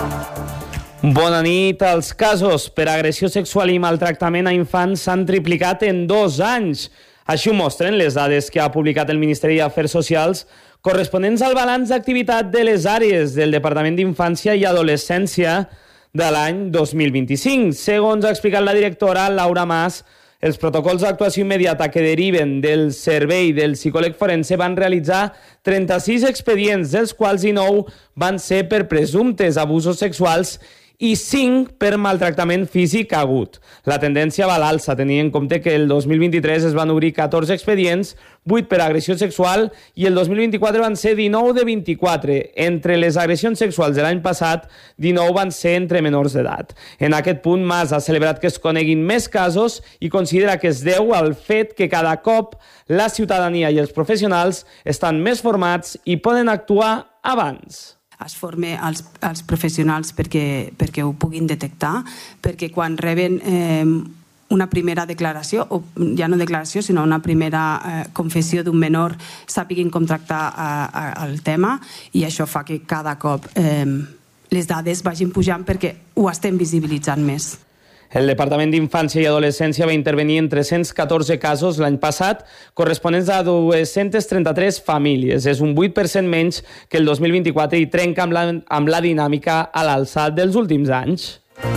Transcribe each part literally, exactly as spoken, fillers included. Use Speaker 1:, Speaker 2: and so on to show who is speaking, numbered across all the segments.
Speaker 1: Bona nit. Els casos per agressió sexual i maltractament a infants s'han triplicat en dos anys. Així ho mostren les dades que ha publicat el Ministeri d'Afers Socials corresponents al balanç d'activitat de les àrees del Departament d'Infància i Adolescència de l'any dos mil vint-i-cinc. Segons ha explicat la directora Laura Mas, els protocols d'actuació immediata que deriven del servei del psicòleg forense van realitzar trenta-sis expedients, dels quals dinou van ser per presumptes abusos sexuals i cinc per maltractament físic agut. La tendència va a l'alça, tenint en compte que el dos mil vint-i-tres es van obrir catorze expedients, vuit per agressió sexual i el dos mil vint-i-quatre van ser dinou de vint-i-quatre. Entre les agressions sexuals de l'any passat, dinou van ser entre menors d'edat. En aquest punt, Mas ha celebrat que es coneguin més casos i considera que es deu al fet que cada cop la ciutadania i els professionals estan més formats i poden actuar abans.
Speaker 2: Es forme als, als professionals perquè, perquè ho puguin detectar, perquè quan reben eh, una primera declaració, o ja no declaració, sinó una primera eh, confessió d'un menor, sàpiguin com tractar eh, el tema, i això fa que cada cop eh, les dades vagin pujant perquè ho estem visibilitzant més.
Speaker 1: El Departament d'Infància i Adolescència va intervenir en tres-cents catorze casos l'any passat, corresponents a dos-cents trenta-tres famílies. És un vuit per cent menys que el dos mil vint-i-quatre i trenca amb la, amb la dinàmica a l'alça dels últims anys.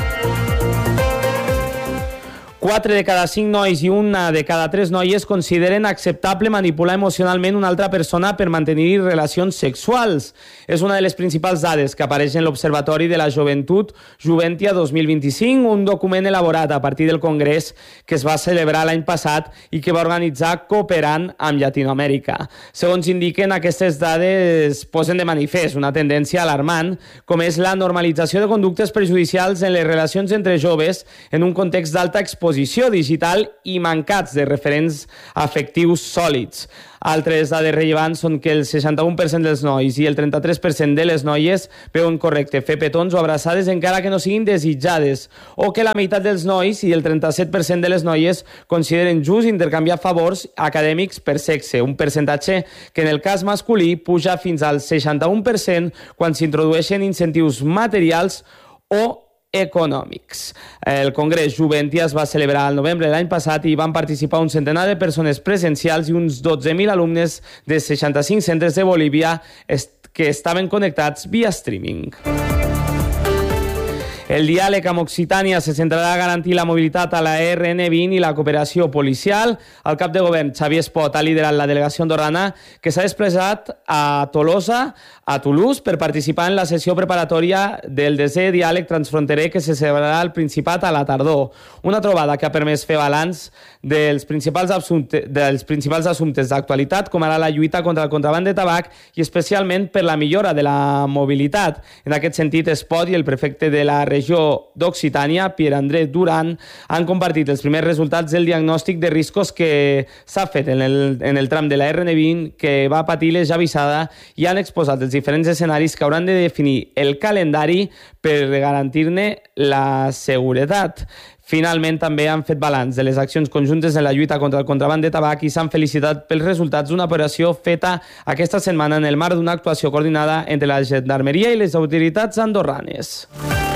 Speaker 1: Quatre de cada cinc nois i una de cada tres noies consideren acceptable manipular emocionalment una altra persona per mantenir relacions sexuals. És una de les principals dades que apareix en l'Observatori de la Joventut Juventia dos mil vint-i-cinc, un document elaborat a partir del Congrés que es va celebrar l'any passat i que va organitzar cooperant amb Llatinoamèrica. Segons indiquen, aquestes dades posen de manifest una tendència alarmant, com és la normalització de conductes perjudicials en les relacions entre joves en un context d'alta exposició exposició digital i mancats de referents afectius sòlids. Altres dades rellevants són que el seixanta-u per cent dels nois i el trenta-tres per cent de les noies veuen correcte fer petons o abraçades encara que no siguin desitjades, o que la meitat dels nois i el trenta-set per cent de les noies consideren just intercanviar favors acadèmics per sexe, un percentatge que en el cas masculí puja fins al seixanta-u per cent quan s'introdueixen incentius materials o econòmics. El Congrés Juventia es va celebrar al novembre de l'any passat i van participar un centenar de persones presencials i uns dotze mil alumnes de seixanta-cinc centres de Bolívia que estaven connectats via streaming. El diàleg amb Occitània se centrarà a garantir la mobilitat a la R N vint i la cooperació policial. El cap de govern, Xavier Espot, ha liderat la delegació andorrana que s'ha desplaçat a Tolosa, a Toulouse, per participar en la sessió preparatòria del desè diàleg transfronterer que se celebrarà al Principat a la tardor. Una trobada que ha permès fer balanç dels principals assumptes, dels principals assumptes d'actualitat, com ara la lluita contra el contraban de tabac i especialment per la millora de la mobilitat. En aquest sentit, Espot i el prefecte de la regió regió d'Occitània, Pierre-André Duran, han compartit els primers resultats del diagnòstic de riscos que s'ha fet en el, en el tram de la R N vint que va patir les avisada i han exposat els diferents escenaris que hauran de definir el calendari per garantir-ne la seguretat. Finalment, també han fet balanç de les accions conjuntes en la lluita contra el contraban de tabac i s'han felicitat pels resultats d'una operació feta aquesta setmana en el marc d'una actuació coordinada entre la Gendarmeria i les autoritats andorranes.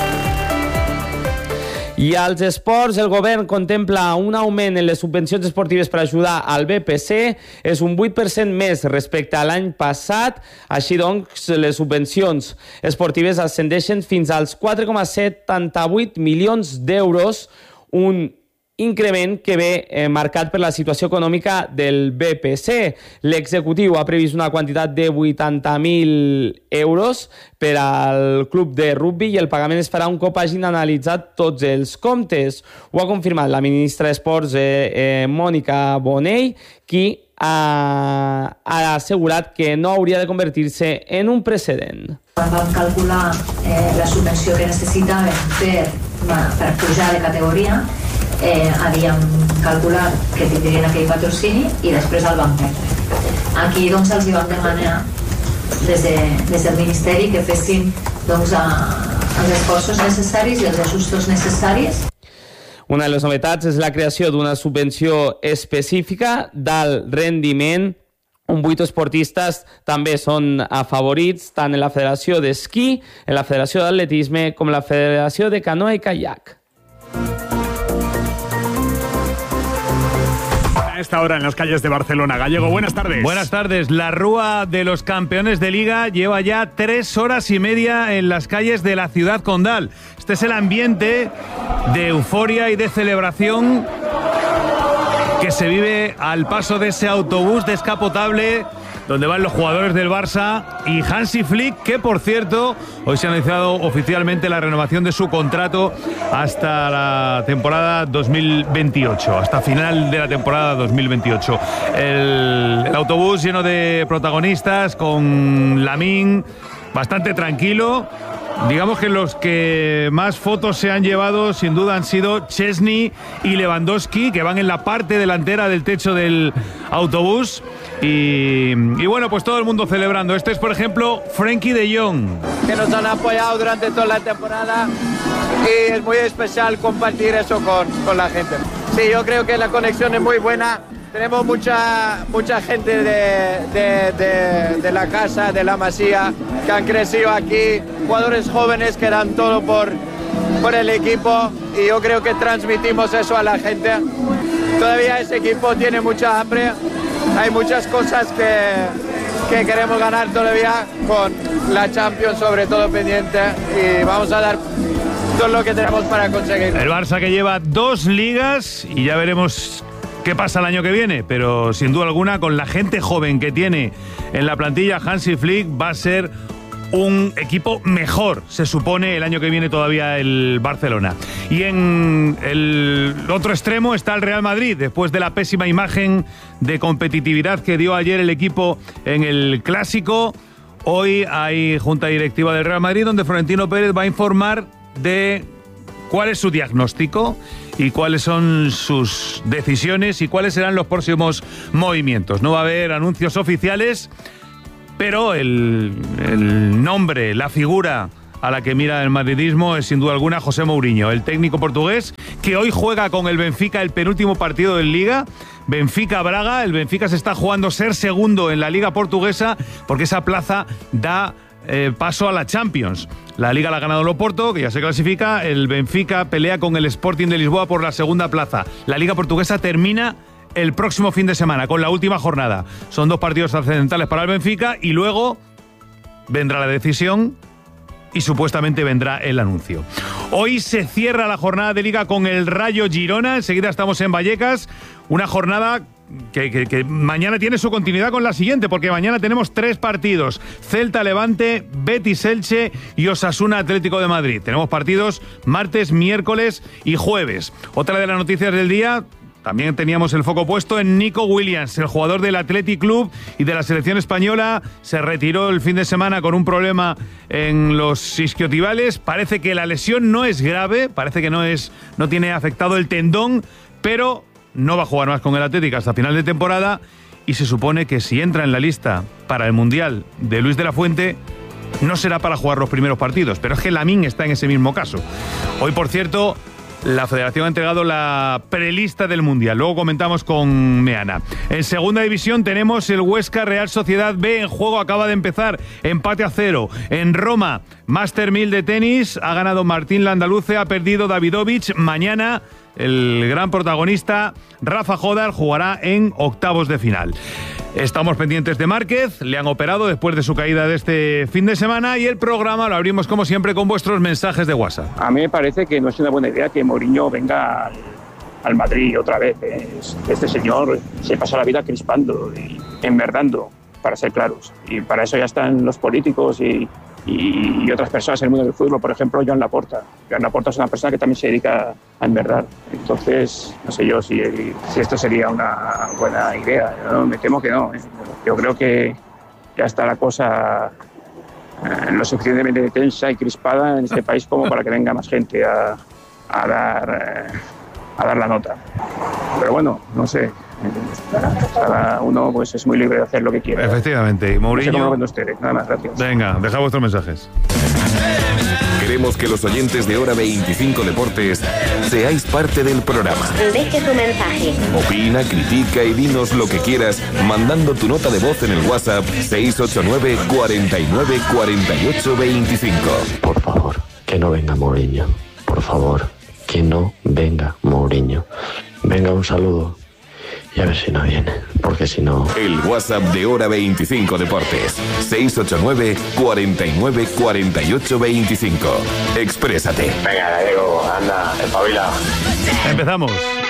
Speaker 1: I als esports, el govern contempla un augment en les subvencions esportives per ajudar al B P C. És un vuit per cent més respecte a l'any passat. Així doncs, les subvencions esportives ascendeixen fins als quatre coma setanta-vuit milions d'euros, un increment que ve eh, marcat per la situació econòmica del B P C. L'executiu ha previst una quantitat de vuitanta mil euros per al club de rugbi i el pagament es farà un cop hagin analitzat tots els comptes. Ho ha confirmat la ministra d'Esports, eh, eh, Mònica Bonell, qui ha, ha assegurat que no hauria de convertir-se en un precedent.
Speaker 3: Quan vam calcular eh, la subvenció que necessitàvem per, per pujar de categoria, eh, havíem calculat que tindrien aquell patrocini i després el vam perdre. Aquí doncs els hi vam demanar des, de, des del Ministeri que fessin doncs, a, els esforços necessaris i els ajustos necessaris.
Speaker 1: Una de les novetats és la creació d'una subvenció específica d'alt rendiment Un vuit esportistes també són favorits tant en la Federació d'Esquí, en la Federació d'Atletisme com en la Federació de Canoa i Kayak.
Speaker 4: A esta hora en las calles de Barcelona. Gallego, buenas tardes.
Speaker 5: Buenas tardes. La Rúa de los Campeones de Liga lleva ya tres horas y media en las calles de la ciudad condal. Este es el ambiente de euforia y de celebración que se vive al paso de ese autobús descapotable donde van los jugadores del Barça y Hansi Flick, que por cierto hoy se ha anunciado oficialmente la renovación de su contrato hasta la temporada dos mil veintiocho, hasta final de la temporada dos mil veintiocho. El, el autobús lleno de protagonistas, con Lamine bastante tranquilo. Digamos que los que más fotos se han llevado sin duda han sido Chesney y Lewandowski, que van en la parte delantera del techo del autobús. Y, y bueno, pues todo el mundo celebrando. Este es, por ejemplo, Frenkie de Jong.
Speaker 6: Que nos han apoyado durante toda la temporada y es muy especial compartir eso con, con la gente. Sí, yo creo que la conexión es muy buena. Tenemos mucha, mucha gente de, de, de, de la casa, de la Masía, que han crecido aquí, jugadores jóvenes que dan todo por, por el equipo y yo creo que transmitimos eso a la gente. Todavía ese equipo tiene mucha hambre, hay muchas cosas que, que queremos ganar todavía con la Champions sobre todo pendiente y vamos a dar todo lo que tenemos para conseguirlo.
Speaker 5: El Barça que lleva dos ligas y ya veremos qué pasa el año que viene, pero sin duda alguna con la gente joven que tiene en la plantilla Hansi Flick va a ser un equipo mejor, se supone, el año que viene todavía el Barcelona. Y en el otro extremo está el Real Madrid, después de la pésima imagen de competitividad que dio ayer el equipo en el Clásico. Hoy hay junta directiva del Real Madrid donde Florentino Pérez va a informar de cuál es su diagnóstico y cuáles son sus decisiones y cuáles serán los próximos movimientos. No va a haber anuncios oficiales, pero el, el nombre, la figura a la que mira el madridismo es sin duda alguna José Mourinho, el técnico portugués que hoy juega con el Benfica el penúltimo partido de Liga. Benfica-Braga, el Benfica se está jugando ser segundo en la Liga portuguesa porque esa plaza da eh, paso a la Champions. La Liga la ha ganado el Oporto, que ya se clasifica. El Benfica pelea con el Sporting de Lisboa por la segunda plaza. La Liga portuguesa termina el próximo fin de semana, con la última jornada. Son dos partidos trascendentales para el Benfica y luego vendrá la decisión y supuestamente vendrá el anuncio. Hoy se cierra la jornada de Liga con el Rayo Girona. Enseguida estamos en Vallecas. Una jornada Que, que, que mañana tiene su continuidad con la siguiente, porque mañana tenemos tres partidos: Celta Levante, Betis Elche y Osasuna Atlético de Madrid. Tenemos partidos martes, miércoles y jueves. Otra de las noticias del día, también teníamos el foco puesto en Nico Williams, el jugador del Athletic Club y de la selección española. Se retiró el fin de semana con un problema en los isquiotibales. Parece que la lesión no es grave, parece que no es, no tiene afectado el tendón, pero no va a jugar más con el Atlético hasta final de temporada y se supone que si entra en la lista para el Mundial de Luis de la Fuente no será para jugar los primeros partidos, pero es que Lamine está en ese mismo caso. Hoy, por cierto, la Federación ha entregado la prelista del Mundial. Luego comentamos con Meana. En segunda división tenemos el Huesca Real Sociedad B en juego. Acaba de empezar. Empate a cero. En Roma, Master mil de tenis. Ha ganado Martín Landaluce. Ha perdido Davidovich. Mañana el gran protagonista, Rafa Jodar, jugará en octavos de final. Estamos pendientes de Márquez, le han operado después de su caída de este fin de semana y el programa lo abrimos como siempre con vuestros mensajes de WhatsApp.
Speaker 7: A mí me parece que no es una buena idea que Mourinho venga al, al Madrid otra vez. Este señor se pasa la vida crispando y enmerdando, para ser claros. Y para eso ya están los políticos y, y, y otras personas en el mundo del fútbol. Por ejemplo, Joan Laporta. Joan Laporta es una persona que también se dedica a enmerdar. Entonces, no sé yo si, si esto sería una buena idea. ¿No? Me temo que no. ¿eh? Yo creo que ya está la cosa eh, lo suficientemente tensa y crispada en este país como para que venga más gente a, a, dar, eh, a dar la nota. Pero bueno, no sé. Cada uno pues es muy libre de hacer lo que quiera.
Speaker 5: Efectivamente. Mourinho.
Speaker 7: No sé cómo lo ven ustedes. Nada más, gracias.
Speaker 5: Venga, dejad vuestros mensajes.
Speaker 8: Queremos que los oyentes de Hora veinticinco Deportes seáis parte del programa.
Speaker 9: Deje su mensaje.
Speaker 8: Opina, critica y dinos lo que quieras mandando tu nota de voz en el WhatsApp seis ocho nueve, cuarenta y nueve, cuarenta y ocho, veinticinco.
Speaker 10: Por favor, que no venga Mourinho. Por favor, que no venga Mourinho. Venga, un saludo. Y a ver si no viene, porque si no...
Speaker 8: El WhatsApp de Hora veinticinco Deportes. seis ocho nueve, cuarenta y nueve, cuarenta y ocho, veinticinco. Exprésate.
Speaker 10: Venga, Gallego, anda, espabila.
Speaker 5: Empezamos.